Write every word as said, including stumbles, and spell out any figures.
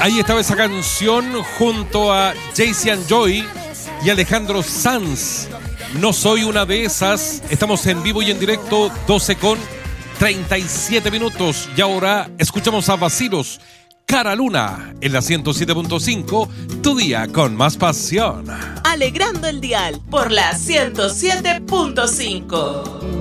Ahí estaba esa canción junto a Jaycee and Joy y Alejandro Sanz. No soy una de esas. Estamos en vivo y en directo, doce con treinta y siete minutos. Y ahora escuchamos a Vacilos, Cara Luna, en la ciento siete punto cinco, tu día con más pasión. Alegrando el dial por la ciento siete punto cinco.